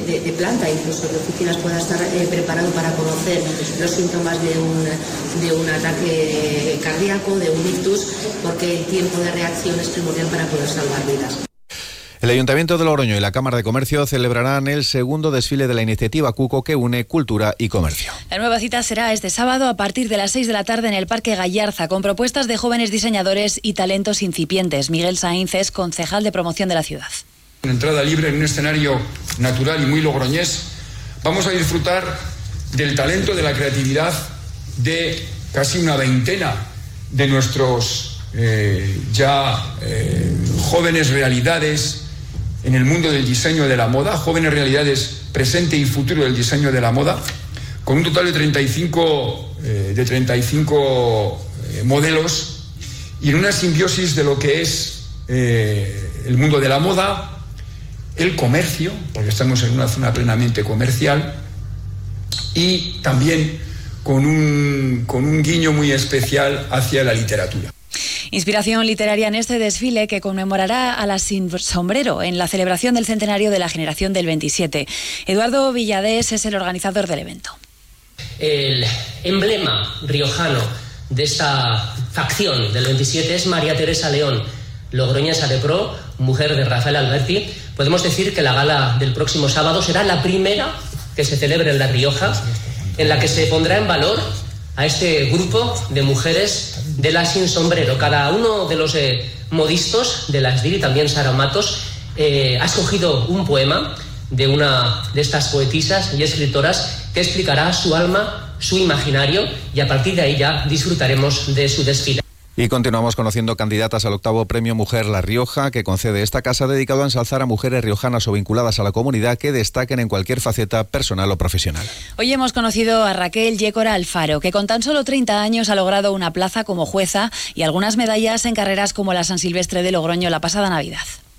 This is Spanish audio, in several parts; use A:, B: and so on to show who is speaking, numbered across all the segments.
A: de planta, incluso de oficinas, pueda estar preparado para conocer los síntomas de un ataque cardíaco, de un ictus, porque el tiempo de reacción es primordial para poder salvar vidas.
B: El Ayuntamiento de Logroño y la Cámara de Comercio celebrarán el segundo desfile de la iniciativa CUCO, que une cultura y comercio.
C: La nueva cita será este sábado a partir de las 6 de la tarde en el Parque Gallarza, con propuestas de jóvenes diseñadores y talentos incipientes. Miguel Sainz es concejal de promoción de la ciudad.
D: Una entrada libre en un escenario natural y muy logroñés. Vamos a disfrutar del talento, de la creatividad de casi una veintena de nuestros jóvenes realidades en el mundo del diseño de la moda, jóvenes realidades presente y futuro del diseño de la moda, con un total de 35 modelos, y en una simbiosis de lo que es el mundo de la moda, el comercio, porque estamos en una zona plenamente comercial, y también con un guiño muy especial hacia la literatura.
C: Inspiración literaria en este desfile, que conmemorará a las Sin Sombrero en la celebración del centenario de la generación del 27. Eduardo Villadés es el organizador del evento.
E: El emblema riojano de esta facción del 27 es María Teresa León, logroñesa de pro, mujer de Rafael Alberti. Podemos decir que la gala del próximo sábado será la primera que se celebre en La Rioja, en la que se pondrá en valor a este grupo de mujeres de las Sin Sombrero. Cada uno de los modistos de las DIR, y también Sara Matos, ha escogido un poema de una de estas poetisas y escritoras que explicará su alma, su imaginario, y a partir de ahí ya disfrutaremos de su desfile.
B: Y continuamos conociendo candidatas al octavo Premio Mujer La Rioja, que concede esta casa, dedicado a ensalzar a mujeres riojanas o vinculadas a la comunidad que destaquen en cualquier faceta personal o profesional.
C: Hoy hemos conocido a Raquel Yécora Alfaro, que con tan solo 30 años ha logrado una plaza como jueza y algunas medallas en carreras como la San Silvestre de Logroño la pasada Navidad.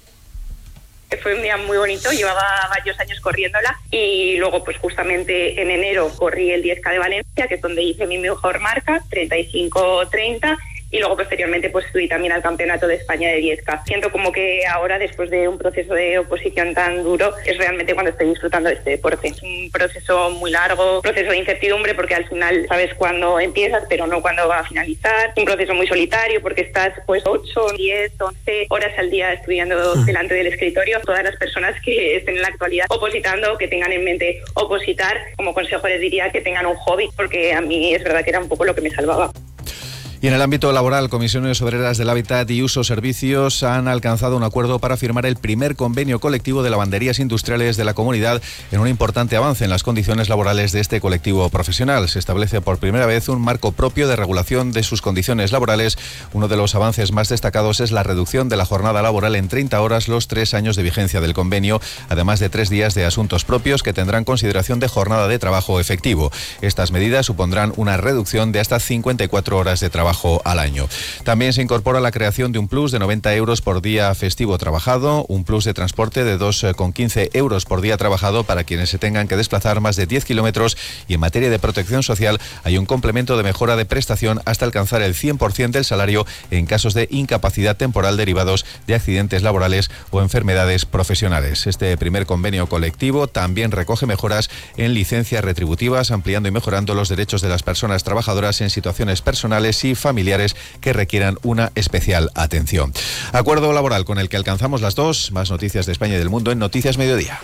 F: Fue un día muy bonito, llevaba varios años corriéndola, y luego pues justamente en enero corrí el 10K de Valencia, que es donde hice mi mejor marca, 35:30, y luego posteriormente pues subí también al Campeonato de España de 10K. Siento como que ahora, después de un proceso de oposición tan duro, es realmente cuando estoy disfrutando de este deporte. Es un proceso muy largo, un proceso de incertidumbre, porque al final sabes cuándo empiezas, pero no cuándo va a finalizar. Un proceso muy solitario, porque estás pues 8, 10, 11 horas al día estudiando delante del escritorio. Todas las personas que estén en la actualidad opositando, que tengan en mente opositar, como consejo les diría que tengan un hobby, porque a mí es verdad que era un poco lo que me salvaba.
B: Y en el ámbito laboral, Comisiones Obreras del Hábitat y Usos Servicios han alcanzado un acuerdo para firmar el primer convenio colectivo de lavanderías industriales de la comunidad, en un importante avance en las condiciones laborales de este colectivo profesional. Se establece por primera vez un marco propio de regulación de sus condiciones laborales. Uno de los avances más destacados es la reducción de la jornada laboral en 30 horas los 3 años de vigencia del convenio, además de 3 días de asuntos propios que tendrán consideración de jornada de trabajo efectivo. Estas medidas supondrán una reducción de hasta 54 horas de trabajo al año. También se incorpora la creación de un plus de 90 euros por día festivo trabajado, un plus de transporte de 2,15 euros por día trabajado para quienes se tengan que desplazar más de 10 kilómetros, y en materia de protección social hay un complemento de mejora de prestación hasta alcanzar el 100% del salario en casos de incapacidad temporal derivados de accidentes laborales o enfermedades profesionales. Este primer convenio colectivo también recoge mejoras en licencias retributivas, ampliando y mejorando los derechos de las personas trabajadoras en situaciones personales y familiares que requieran una especial atención. Acuerdo laboral con el que alcanzamos las 2. Más noticias de España y del mundo en Noticias Mediodía.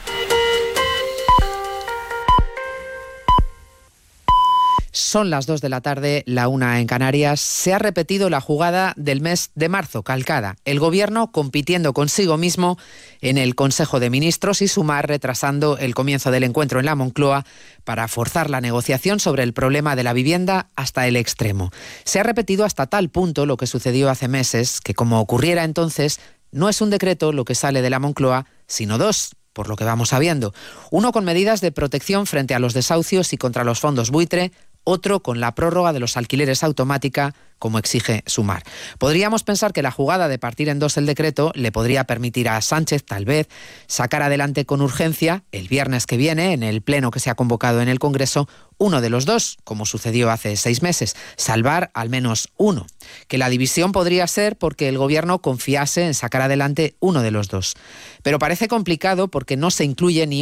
G: Son las 2 de la tarde, la 1 en Canarias. Se ha repetido la jugada del mes de marzo, calcada. El Gobierno compitiendo consigo mismo en el Consejo de Ministros y Sumar retrasando el comienzo del encuentro en la Moncloa para forzar la negociación sobre el problema de la vivienda hasta el extremo. Se ha repetido hasta tal punto lo que sucedió hace meses, que como ocurriera entonces, no es un decreto lo que sale de la Moncloa, sino 2. Por lo que vamos sabiendo. Uno con medidas de protección frente a los desahucios y contra los fondos buitre, otro con la prórroga de los alquileres automática, como exige Sumar. Podríamos pensar que la jugada de partir en 2 el decreto le podría permitir a Sánchez, tal vez, sacar adelante con urgencia, el viernes que viene, en el pleno que se ha convocado en el Congreso, uno de los 2, como sucedió hace 6 meses, salvar al menos uno. Que la división podría ser porque el Gobierno confiase en sacar adelante uno de los 2. Pero parece complicado porque no se incluye ni